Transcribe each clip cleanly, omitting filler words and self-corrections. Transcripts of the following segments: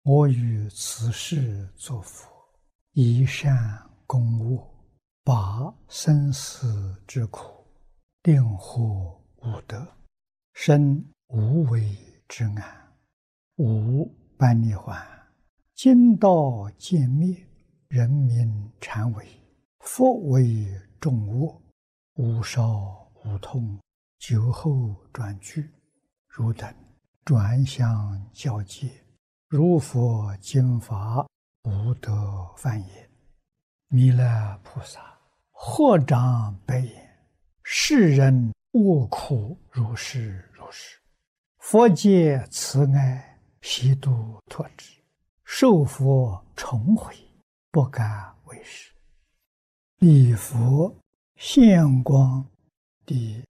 我于此世作佛，以善供恶，拔生死之苦，令获无得，生无为之安，无般涅槃。今道渐灭，人民禅为，佛为众恶，无少无痛，酒后转句，汝等转相交接，如佛经法，无得犯也。弥勒菩萨合掌白言：世人恶苦如是如是，佛界慈爱，悉度脱之，受佛重回，不敢为是。礼佛现光第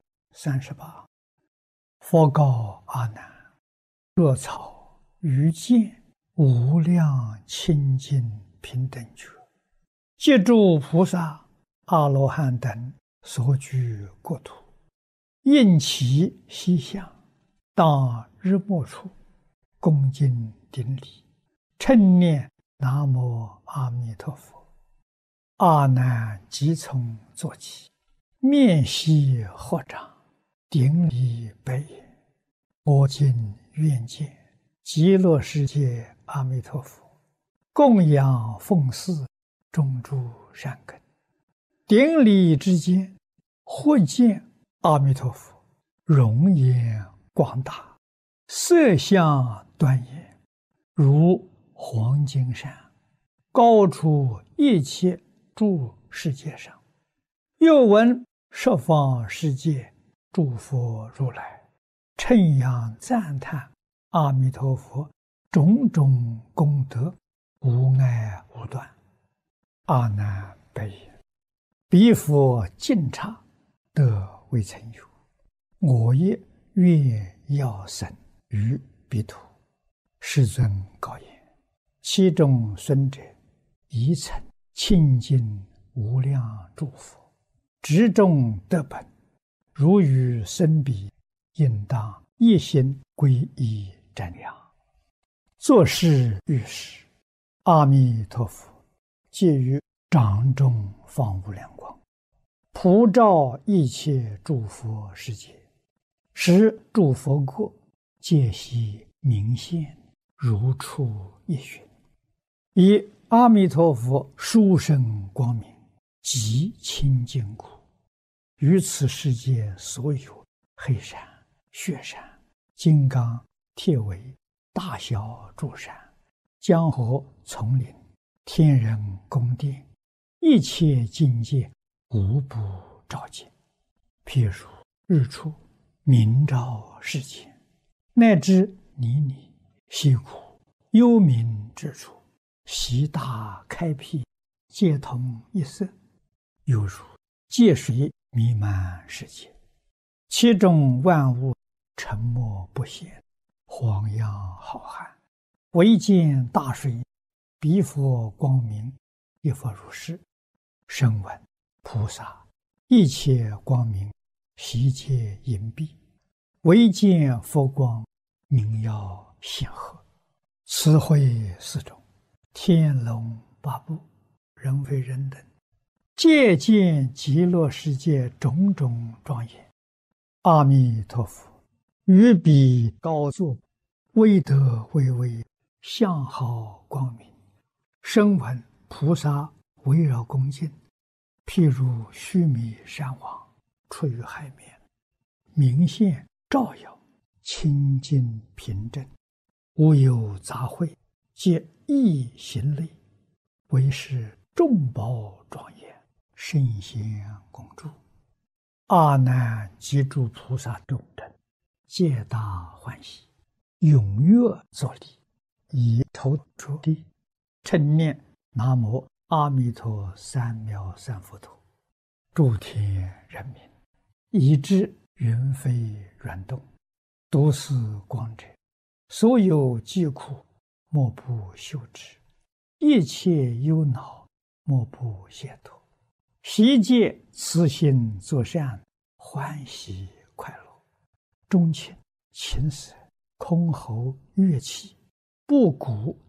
38。佛告阿难：若草于见无量清净平等觉，借诸菩萨阿罗汉等所居国土，应其西向，当日没处，恭敬顶礼，称念南无阿弥陀佛。阿难即从坐起，面悉合掌，顶礼白言：我今愿见极乐世界阿弥陀佛，供养奉祀种诸善根。顶礼之间，忽见阿弥陀佛容颜广大，色相端严，如黄金山，高出一切诸世界上。又闻十方世界诸佛如来称扬赞叹阿弥陀佛种种功德，无碍无断。阿难白言：彼佛尽刹，得未曾有，我也愿要生于彼土。世尊告言：其中孙者，宜曾清净无量诸佛，执众得本，如与生彼，应当一心皈依瞻仰。作是遇时，阿弥陀佛借于掌中放无量光，普照一切诸佛世界，使诸佛国皆悉明现，如出一寻。以阿弥陀佛殊胜光明，极清净故，于此世界所有黑山、雪山、金刚、铁围、大小诸山、江河、丛林、天人宫殿，一切境界无不照见。譬如日出明照世间，乃至泥泞、溪谷、幽冥之处，悉大开辟，皆同一色，犹如界水弥漫世界，其中万物沉默不显，荒洋浩瀚，唯见大水，彼佛光明，亦复如是。声闻菩萨一切光明，悉皆隐蔽，唯见佛光，明耀显赫。此会四种，天龙八部，人非人等，皆见极乐世界种种庄严。阿弥陀佛于彼高坐，威德巍巍，相好光明。声闻菩萨围绕恭敬，譬如须弥山王出于海面，明现照耀，清净平正，无有杂秽，皆一行类，为是众宝庄严，圣贤恭祝。阿难及诸菩萨众等，皆大欢喜，踊跃作礼，以头着地，称念南无阿弥陀三藐三佛陀。诸天人民，以至云飞软动，都是光者，所有疾苦，莫不休止；一切忧恼，莫不解脱。悉皆慈心作善，欢喜快乐。钟磬、琴瑟、箜篌乐器，布谷